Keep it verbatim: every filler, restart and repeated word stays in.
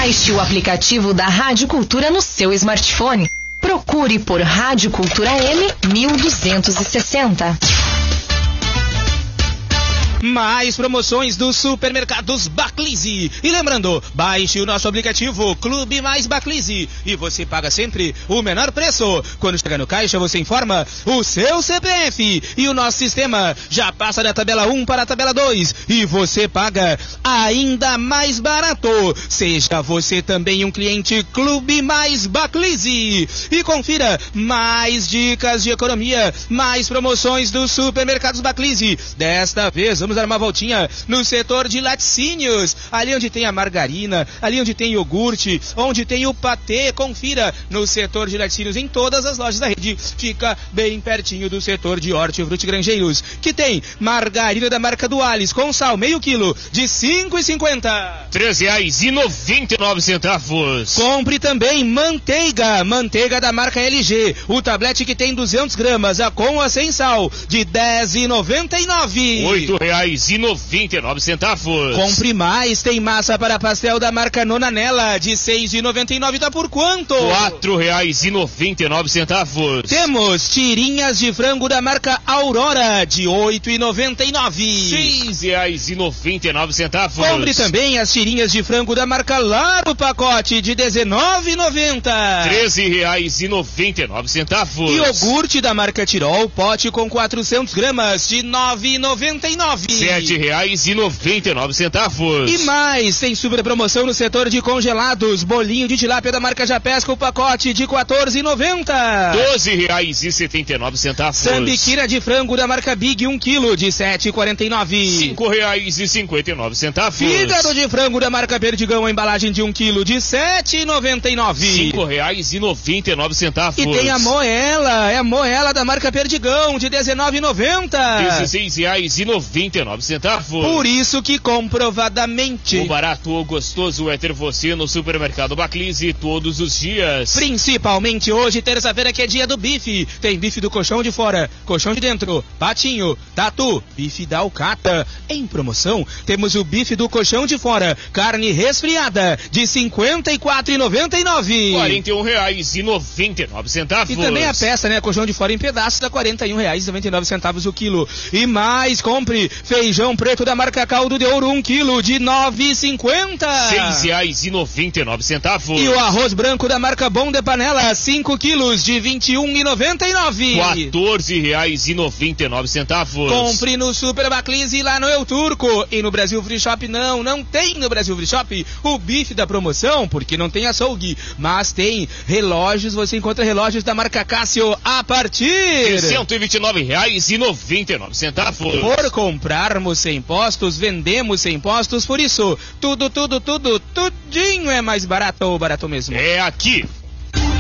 Baixe o aplicativo da Rádio Cultura no seu smartphone. Procure por Rádio Cultura M mil duzentos e sessenta. Mais promoções dos supermercados Baclise. E lembrando, baixe o nosso aplicativo Clube Mais Baclise e você paga sempre o menor preço. Quando chegar no caixa, você informa o seu C P F e o nosso sistema já passa da tabela um para a tabela dois e você paga ainda mais barato. Seja você também um cliente Clube Mais Baclise e confira mais dicas de economia, mais promoções dos supermercados Baclise. Desta vez, vamos dar uma voltinha no setor de laticínios, ali onde tem a margarina, ali onde tem iogurte, onde tem o patê. Confira no setor de laticínios em todas as lojas da rede. Fica bem pertinho do setor de hortifruti granjeiros, que tem margarina da marca Duales com sal, meio quilo, de cinco reais e cinquenta centavos. três reais e noventa e nove centavos. Compre também manteiga, manteiga da marca L G, o tablete que tem duzentas gramas, a com ou a sem sal, de dez reais e noventa e nove centavos. oito reais e noventa e nove centavos. Compre mais, tem massa para pastel da marca Nonanela, de seis reais e noventa e nove centavos. Tá por quanto? quatro reais e noventa e nove centavos. Temos tirinhas de frango da marca Aurora, de oito reais e noventa e nove centavos. seis reais e noventa e nove centavos. Compre também as tirinhas de frango da marca Laro, pacote de dezenove reais e noventa centavos. treze reais e noventa e nove centavos. Iogurte da marca Tirol, pote com quatrocentas gramas, de nove reais e noventa e nove centavos. sete reais e noventa e nove centavos. E mais, tem super promoção no setor de congelados, bolinho de tilápia da marca Japesca, o pacote de quatorze reais e noventa centavos. doze reais e setenta e nove centavos. Sambiquira de frango da marca Big, um quilo, de sete reais e quarenta e nove centavos. cinco reais e cinquenta e nove centavos. Fígado de frango da marca Perdigão, a embalagem de um quilo, de sete reais e noventa e nove centavos. cinco reais e noventa e nove centavos. E tem a moela, é a moela da marca Perdigão, de dezenove reais e noventa centavos. dezesseis reais e noventa e nove centavos. Por isso que comprovadamente o barato ou gostoso é ter você no supermercado Baclise todos os dias. Principalmente hoje, terça-feira, que é dia do bife. Tem bife do colchão de fora, colchão de dentro, patinho, tatu, bife da alcata. Em promoção, temos o bife do colchão de fora, carne resfriada, de cinquenta e quatro reais e noventa e nove centavos. quarenta e um reais e noventa e nove centavos. E também a peça, né, colchão de fora em pedaços, dá quarenta e um reais e noventa e nove centavos o quilo. E mais, compre feijão preto da marca Caldo de Ouro, um quilo, de nove reais e cinquenta centavos. seis reais e noventa e nove centavos. E o arroz branco da marca Bom de Panela, cinco quilos, de vinte e um reais e noventa e nove centavos. quatorze reais e noventa e nove centavos. Compre no Super Baclise lá no El Turco. E no Brasil Free Shop não, não tem no Brasil Free Shop o bife da promoção, porque não tem açougue, mas tem relógios, você encontra relógios da marca Cássio a partir de cento e vinte e nove reais e noventa e nove centavos. Por comprarmos sem impostos, vendemos sem impostos, por isso, tudo, tudo, tudo, tudinho é mais barato ou barato mesmo. É aqui.